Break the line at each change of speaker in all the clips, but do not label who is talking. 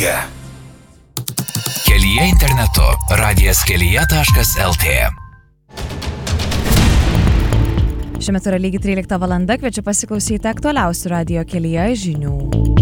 Kelyje. Kelyje internetu. radijaskelyje.lt.
Šiuo metu yra lygiai 13 valanda, kviečiu pasiklausyti aktualiausių radijo kelyje žinių.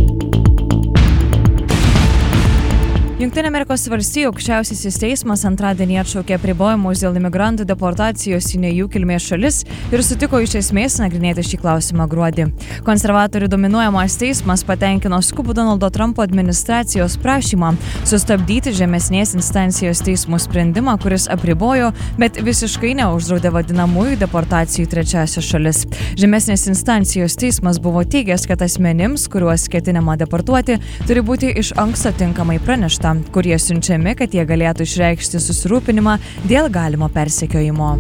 Jungtinių Amerikos valstijų aukščiausiasis teismas antradienį atšaukė apribojimus dėl imigrantų deportacijos į ne jų kilmės šalis ir sutiko iš esmės nagrinėti šį klausimą gruodį. Konservatorių dominuojamas teismas patenkino skubų Donaldo Trumpo administracijos prašymą sustabdyti žemesnės instancijos teismų sprendimą, kuris apribojo, bet visiškai neuždraudė vadinamųjų deportacijų į trečiąsias šalis. Žemesnės instancijos teismas buvo teigęs, kad asmenims, kuriuos ketinama deportuoti, turi būti iš anksto tinkamai pranešta, kurie siunčiami, kad jie galėtų išreikšti susirūpinimą dėl galimo persekiojimo.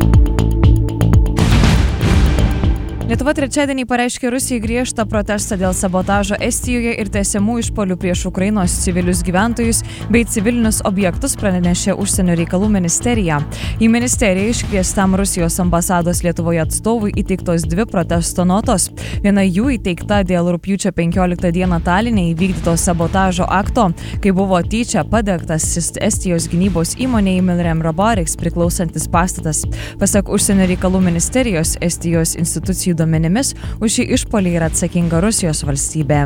Lietuva trečiadienį pareiškė Rusijai griežtą protestą dėl sabotažo Estijoje ir tęsiamų išpuolių prieš Ukrainos civilius gyventojus bei civilinius objektus, pranešė Užsienio reikalų ministerija. Į ministeriją iškviestam Rusijos ambasados Lietuvoje atstovui įteiktos 2 protesto notos. Viena jų įteikta dėl rugpjūčio 15 dieną Taline įvykdyto sabotažo akto, kai buvo tyčia padegtas Estijos gynybos įmonei Milrem Robotics priklausantis pastatas. Pasak Užsienio reikalų ministerijos, Estijos institucijų duomenimis už šį išpuolį yra atsakinga Rusijos valstybė.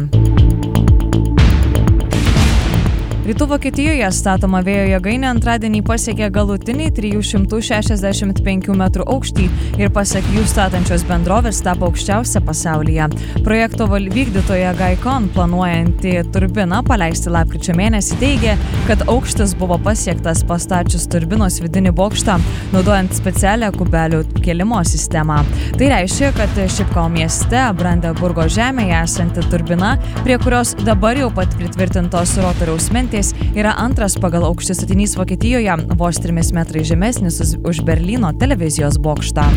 Rytų Vokietijoje statoma vėjo jėgainė antradienį pasiekė galutinį 365 metrų aukštį ir pasak jų statančios bendrovės tapo aukščiausia pasaulyje. Projekto vykdytoja Gaikon, planuojanti turbiną paleisti lapkričio mėnesį, teigė, kad aukštis buvo pasiektas pastačius turbinos vidinį bokštą, naudojant specialią kubelių kėlimo sistemą. Tai reiškia, kad Šipkau mieste, Brandenburgo žemėje esanti turbina, prie kurios dabar jau pat pritvirtintos rotoriaus mentės, yra antras pagal aukštį statinys Vokietijoje, vos 3 metrai žemesnis už Berlyno televizijos bokštą.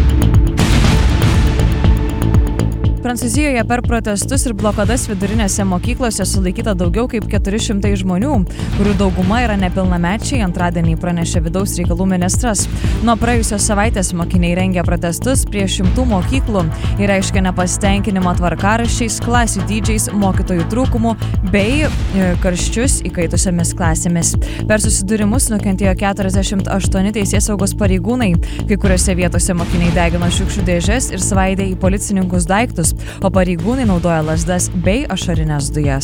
Prancūzijoje per protestus ir blokadas vidurinėse mokyklose sulaikyta daugiau kaip 400 žmonių, kurių dauguma yra nepilnamečiai, antradienį pranešė vidaus reikalų ministras. Nuo praėjusios savaitės mokiniai rengia protestus prie 100 mokyklų ir reiškia nepasitenkinimą tvarkaraščiais, klasių dydžiais, mokytojų trūkumu bei karščius įkaitusiamis klasėmis. Per susidūrimus nukentėjo 48 teisėsaugos pareigūnai, kai kuriuose vietose mokiniai degino šiukšlių dėžes ir svaidė į policininkus daiktus, o pareigūnai naudoja lazdas bei ašarines dujas.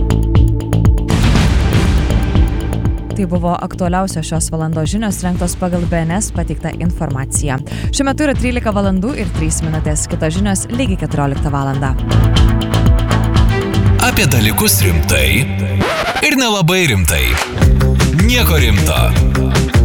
Tai buvo aktualiausios šios valandos žinios rengtos pagal BNS pateiktą informaciją. Šiuo metu yra 13 valandų ir 3 minutės, kitos žinios lygiai 14 valandą.
Apie dalykus rimtai ir nelabai rimtai. Nieko rimto.